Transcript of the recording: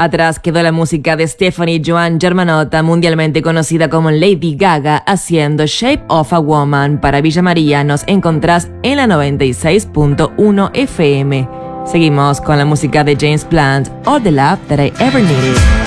Atrás quedó la música de Stephanie Joan Germanotta, mundialmente conocida como Lady Gaga, haciendo Shape of a Woman. Para Villa María nos encontrás en la 96.1 FM. Seguimos con la música de James Blunt, All the Love That I Ever Needed.